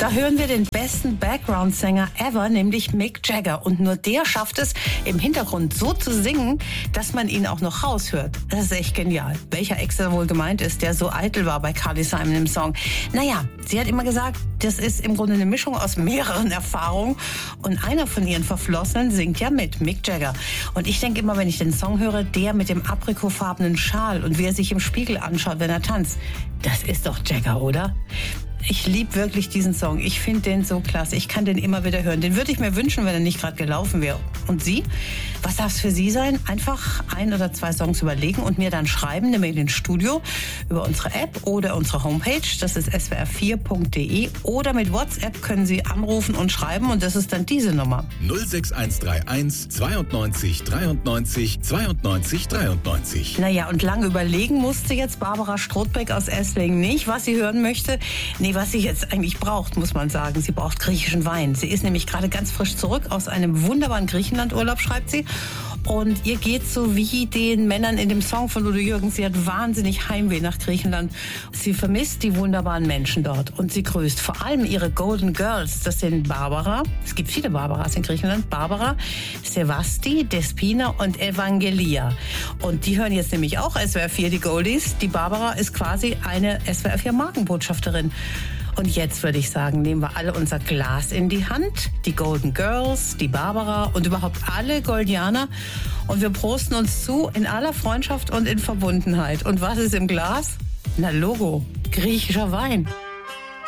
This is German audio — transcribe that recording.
Da hören wir den besten Background-Sänger ever, nämlich Mick Jagger. Und nur der schafft es, im Hintergrund so zu singen, dass man ihn auch noch raushört. Das ist echt genial. Welcher Ex da wohl gemeint ist, der so eitel war bei Carly Simon im Song? Naja, sie hat immer gesagt, das ist im Grunde eine Mischung aus mehreren Erfahrungen. Und einer von ihren Verflossenen singt ja mit, Mick Jagger. Und ich denke immer, wenn ich den Song höre, der mit dem aprikotfarbenen Schal und wie er sich im Spiegel anschaut, wenn er tanzt, das ist doch Jagger, oder? Ich liebe wirklich diesen Song. Ich finde den so klasse. Ich kann den immer wieder hören. Den würde ich mir wünschen, wenn er nicht gerade gelaufen wäre. Und Sie? Was darf es für Sie sein? Einfach 1 oder 2 Songs überlegen und mir dann schreiben, eine Mail ins Studio über unsere App oder unsere Homepage. Das ist swr4.de. Oder mit WhatsApp können Sie anrufen und schreiben. Und das ist dann diese Nummer. 06131 92 93 92 93. Naja, und lange überlegen musste jetzt Barbara Strothbeck aus Esslingen nicht, was sie hören möchte. Nee, was sie jetzt eigentlich braucht, muss man sagen. Sie braucht griechischen Wein. Sie ist nämlich gerade ganz frisch zurück aus einem wunderbaren Griechenlandurlaub, schreibt sie. Und ihr geht so wie den Männern in dem Song von Udo Jürgens. Sie hat wahnsinnig Heimweh nach Griechenland. Sie vermisst die wunderbaren Menschen dort. Und sie grüßt vor allem ihre Golden Girls. Das sind Barbara. Es gibt viele Barbaras in Griechenland. Barbara, Sevasti, Despina und Evangelia. Und die hören jetzt nämlich auch SWR4, die Goldies. Die Barbara ist quasi eine SWR4-Markenbotschafterin. Und jetzt würde ich sagen, nehmen wir alle unser Glas in die Hand. Die Golden Girls, die Barbara und überhaupt alle Goldianer. Und wir prosten uns zu in aller Freundschaft und in Verbundenheit. Und was ist im Glas? Na Logo, griechischer Wein.